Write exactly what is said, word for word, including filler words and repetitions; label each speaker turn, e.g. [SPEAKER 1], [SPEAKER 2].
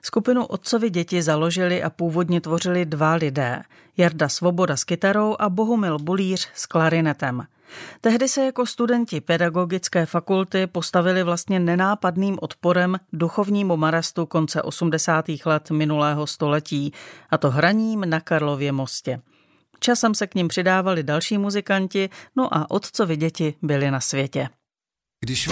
[SPEAKER 1] Skupinu Otcovi děti založili a původně tvořili dva lidé. Jarda Svoboda s kytarou a Bohumil Bulíř s klarinetem. Tehdy se jako studenti pedagogické fakulty postavili vlastně nenápadným odporem duchovnímu marastu konce osmdesátých let minulého století, a to hraním na Karlově mostě. Časem se k nim přidávali další muzikanti, no a Otcovi děti byli na světě.
[SPEAKER 2] Když